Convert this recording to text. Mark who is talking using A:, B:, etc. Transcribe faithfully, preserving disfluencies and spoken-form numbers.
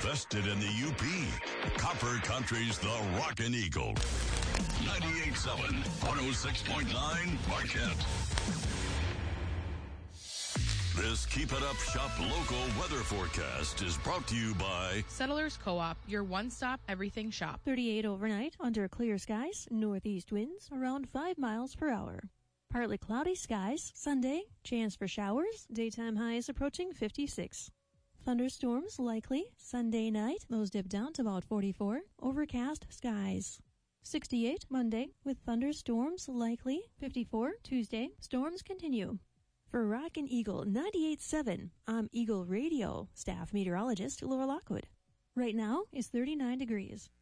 A: invested in the U P. Copper Country's The Rockin' Eagle. ninety-eight point seven, one oh six point nine, Marquette. This Keep It Up Shop local weather forecast is brought to you by
B: Settlers Co-op, your one-stop everything shop.
C: thirty-eight overnight under clear skies, northeast winds around five miles per hour. Partly cloudy skies, Sunday, chance for showers, daytime highs approaching fifty-six. Thunderstorms likely, Sunday night, those dip down to about forty-four, overcast skies. sixty-eight Monday, with thunderstorms likely, fifty-four Tuesday, storms continue. For Rockin' Eagle ninety-eight point seven, I'm Eagle Radio staff meteorologist Laura Lockwood. Right now is thirty-nine degrees.